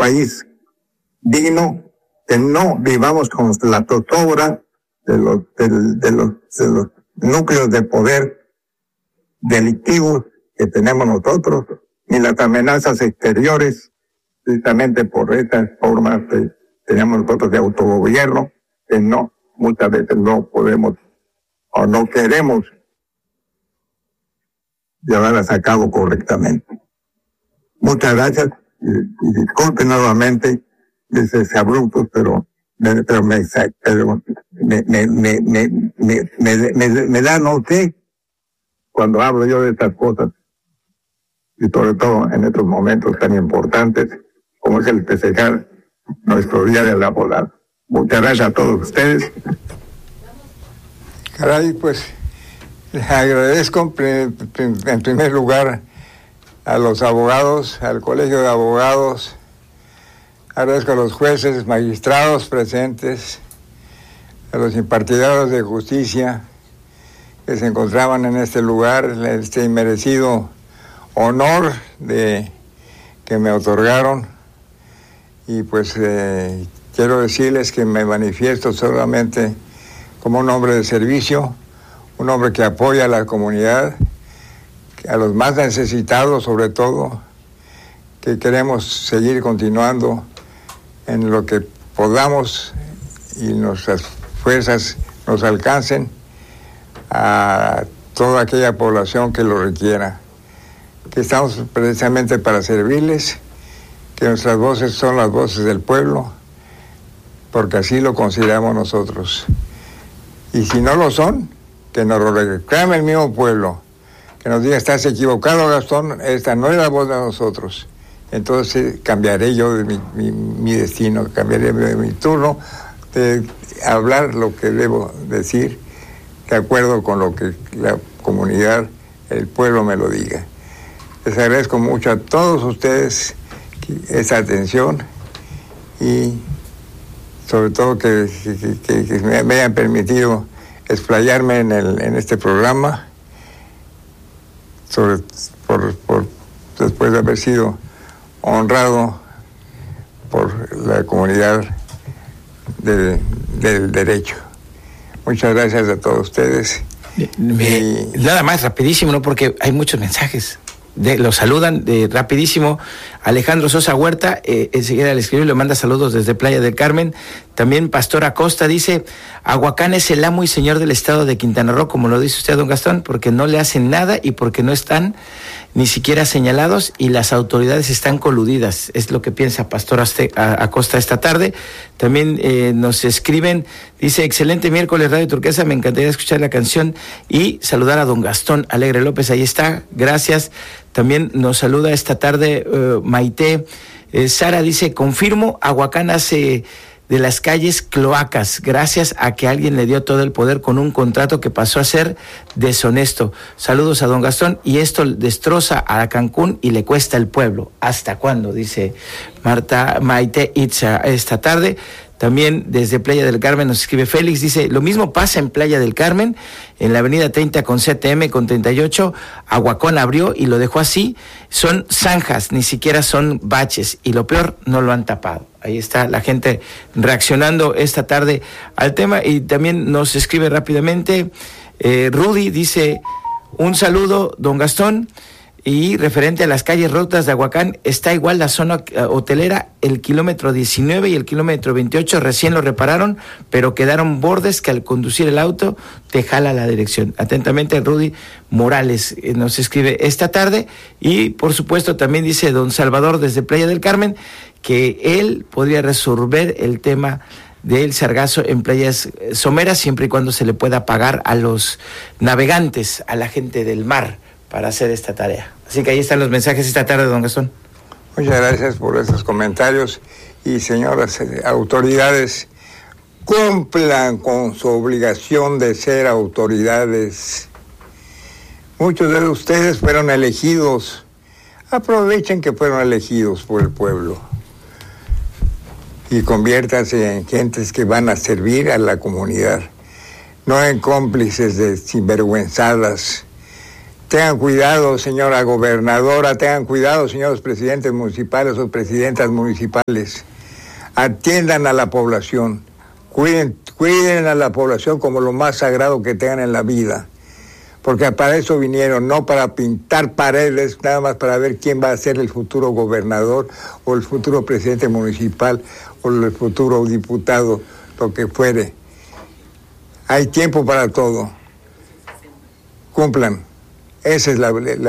país digno, que no vivamos con la zozobra de los núcleos de poder delictivos que tenemos nosotros, ni las amenazas exteriores, precisamente por estas formas que tenemos nosotros de autogobierno, que no, muchas veces no podemos o no queremos llevarlas a cabo correctamente. Muchas gracias y disculpen nuevamente ese abrupto, pero me da no sé cuando hablo yo de estas cosas, y sobre todo en estos momentos tan importantes como es el festejar nuestro Día del Abogado. Muchas gracias a todos ustedes. Caray, pues les agradezco en primer lugar a los abogados, al Colegio de Abogados, agradezco a los jueces, magistrados presentes, a los impartidores de justicia que se encontraban en este lugar, este inmerecido honor que me otorgaron, y pues quiero decirles que me manifiesto solamente como un hombre de servicio, un hombre que apoya a la comunidad, a los más necesitados sobre todo, que queremos seguir continuando en lo que podamos y nuestras fuerzas nos alcancen a toda aquella población que lo requiera, que estamos precisamente para servirles, que nuestras voces son las voces del pueblo, porque así lo consideramos nosotros. Y si no lo son, que nos lo reclame el mismo pueblo, que nos diga: estás equivocado, Gastón, esta no es la voz de nosotros. Entonces cambiaré yo de mi destino, cambiaré de mi turno de hablar lo que debo decir, de acuerdo con lo que la comunidad, el pueblo me lo diga. Les agradezco mucho a todos ustedes esa atención y sobre todo que me hayan permitido explayarme en este programa, después de haber sido honrado por la comunidad del derecho. Muchas gracias a todos ustedes. Nada más, rapidísimo, ¿no? Porque hay muchos mensajes. Los saludan rapidísimo. Alejandro Sosa Huerta, enseguida le escribe y le manda saludos desde Playa del Carmen. También Pastor Acosta dice: Aguacán es el amo y señor del estado de Quintana Roo, como lo dice usted, don Gastón, porque no le hacen nada y porque no están ni siquiera señalados y las autoridades están coludidas. Es lo que piensa Pastor Acosta esta tarde. También nos escriben, dice: excelente miércoles, Radio Turquesa, me encantaría escuchar la canción y saludar a don Gastón Alegre López, ahí está, gracias. También nos saluda esta tarde Maite. Sara dice: confirmo, Aguacán hace de las calles cloacas, gracias a que alguien le dio todo el poder con un contrato que pasó a ser deshonesto. Saludos a don Gastón, y esto destroza a Cancún y le cuesta el pueblo. ¿Hasta cuándo? Dice Maite Itza esta tarde. También desde Playa del Carmen nos escribe Félix, dice: lo mismo pasa en Playa del Carmen, en la avenida 30 con CTM con 38, Aguacón abrió y lo dejó así, son zanjas, ni siquiera son baches, y lo peor, no lo han tapado. Ahí está la gente reaccionando esta tarde al tema. Y también nos escribe rápidamente Rudy, dice: un saludo, don Gastón. Y referente a las calles rotas de Aguacán, está igual la zona hotelera, el kilómetro 19 y el kilómetro 28 recién lo repararon, pero quedaron bordes que al conducir el auto te jala la dirección. Atentamente, Rudy Morales nos escribe esta tarde. Y por supuesto también dice don Salvador desde Playa del Carmen que él podría resolver el tema del sargazo en playas someras siempre y cuando se le pueda pagar a los navegantes, a la gente del mar, para hacer esta tarea. Así que ahí están los mensajes esta tarde, don Gastón. Muchas gracias por esos comentarios. Y señoras autoridades, cumplan con su obligación de ser autoridades. Muchos de ustedes fueron elegidos. Aprovechen que fueron elegidos por el pueblo y conviértanse en gentes que van a servir a la comunidad, no en cómplices de sinvergüenzadas Tengan cuidado, señora gobernadora, tengan cuidado, señores presidentes municipales o presidentas municipales. Atiendan a la población, cuiden a la población como lo más sagrado que tengan en la vida. Porque para eso vinieron, no para pintar paredes, nada más para ver quién va a ser el futuro gobernador o el futuro presidente municipal o el futuro diputado, lo que fuere. Hay tiempo para todo. Cumplan. Esa es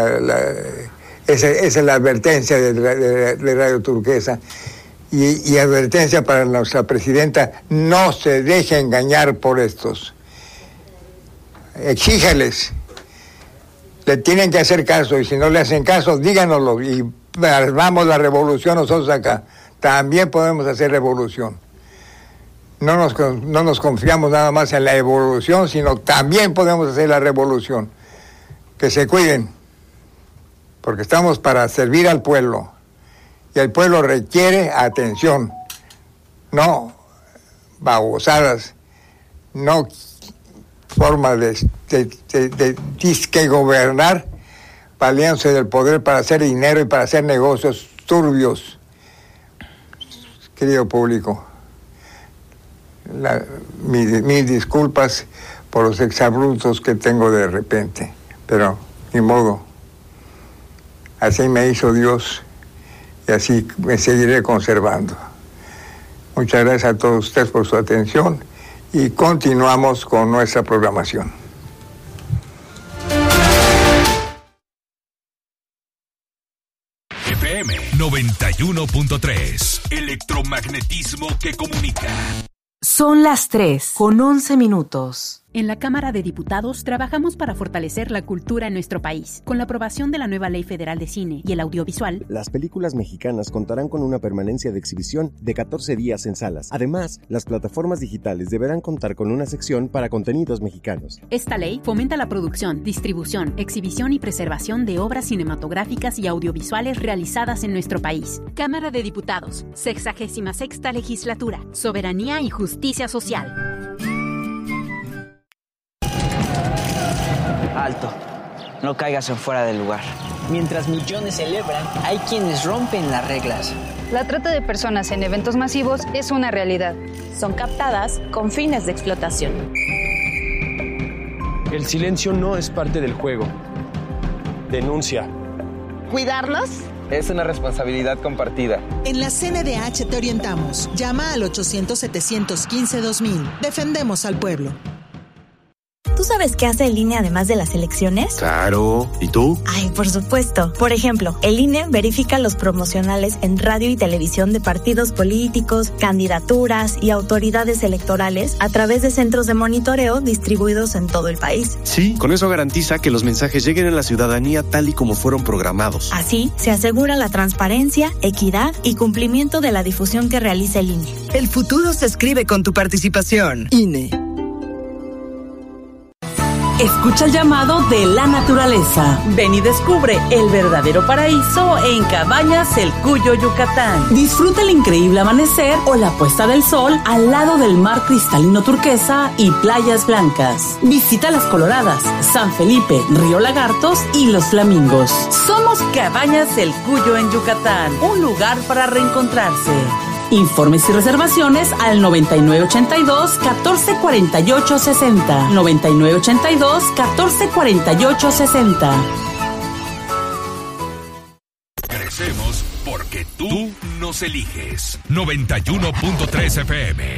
la advertencia de Radio Turquesa. Y advertencia para nuestra presidenta, no se deje engañar por estos. Exíjales. Le tienen que hacer caso, y si no le hacen caso, díganoslo, y armamos la revolución nosotros acá. También podemos hacer revolución. No nos confiamos nada más en la evolución, sino también podemos hacer la revolución. Que se cuiden, porque estamos para servir al pueblo, y el pueblo requiere atención, no babosadas, no forma de disque gobernar, valiéndose del poder para hacer dinero y para hacer negocios turbios. Querido público, mis disculpas por los exabruptos que tengo de repente, pero ni modo, así me hizo Dios y así me seguiré conservando. Muchas gracias a todos ustedes por su atención y continuamos con nuestra programación. FM 91.3, electromagnetismo que comunica. Son las 3:11. En la Cámara de Diputados trabajamos para fortalecer la cultura en nuestro país. Con la aprobación de la nueva Ley Federal de Cine y el Audiovisual, las películas mexicanas contarán con una permanencia de exhibición de 14 días en salas. Además, las plataformas digitales deberán contar con una sección para contenidos mexicanos. Esta ley fomenta la producción, distribución, exhibición y preservación de obras cinematográficas y audiovisuales realizadas en nuestro país. Cámara de Diputados, 66ª Legislatura, Soberanía y Justicia Social. Alto, no caigas en fuera del lugar. Mientras millones celebran, hay quienes rompen las reglas. La trata de personas en eventos masivos es una realidad. Son captadas con fines de explotación. El silencio no es parte del juego. Denuncia. ¿Cuidarlos? Es una responsabilidad compartida. En la CNDH te orientamos. Llama al 800-715-2000. Defendemos al pueblo. ¿Tú sabes qué hace el INE además de las elecciones? Claro. ¿Y tú? Ay, por supuesto. Por ejemplo, el INE verifica los promocionales en radio y televisión de partidos políticos, candidaturas y autoridades electorales a través de centros de monitoreo distribuidos en todo el país. Sí, con eso garantiza que los mensajes lleguen a la ciudadanía tal y como fueron programados. Así, se asegura la transparencia, equidad y cumplimiento de la difusión que realiza el INE. El futuro se escribe con tu participación. INE. Escucha el llamado de la naturaleza. Ven y descubre el verdadero paraíso en Cabañas El Cuyo, Yucatán. Disfruta el increíble amanecer o la puesta del sol al lado del mar cristalino turquesa y playas blancas. Visita Las Coloradas, San Felipe, Río Lagartos y Los Flamingos. Somos Cabañas El Cuyo en Yucatán, un lugar para reencontrarse. Informes y reservaciones al 9982-1448-60. 9982-1448-60. Crecemos porque tú nos eliges. 91.3 FM.